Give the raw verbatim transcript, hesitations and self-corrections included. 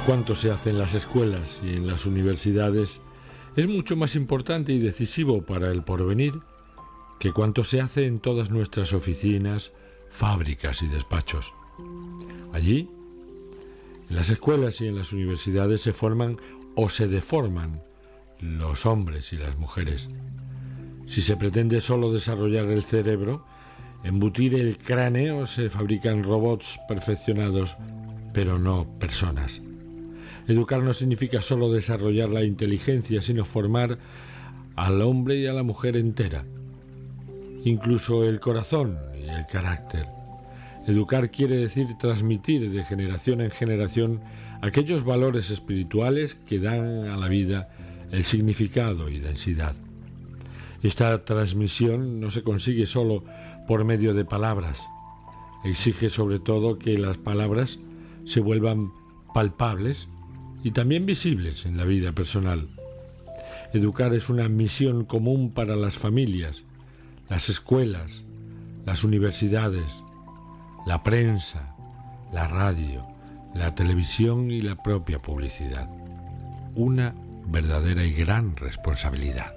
Cuánto se hace en las escuelas y en las universidades es mucho más importante y decisivo para el porvenir que cuánto se hace en todas nuestras oficinas, fábricas y despachos. Allí, en las escuelas y en las universidades se forman o se deforman los hombres y las mujeres. Si se pretende solo desarrollar el cerebro, embutir el cráneo, se fabrican robots perfeccionados, pero no personas. Educar no significa solo desarrollar la inteligencia, sino formar al hombre y a la mujer entera, incluso el corazón y el carácter. Educar quiere decir transmitir de generación en generación aquellos valores espirituales que dan a la vida el significado y densidad. Esta transmisión no se consigue solo por medio de palabras. Exige sobre todo que las palabras se vuelvan palpables y también visibles en la vida personal. Educar es una misión común para las familias, las escuelas, las universidades, la prensa, la radio, la televisión y la propia publicidad. Una verdadera y gran responsabilidad.